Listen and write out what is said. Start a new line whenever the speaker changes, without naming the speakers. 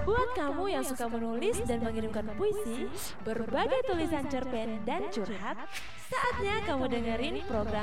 Buat kamu yang suka menulis dan mengirimkan puisi, berbagai tulisan cerpen dan curhat, saatnya kamu dengerin program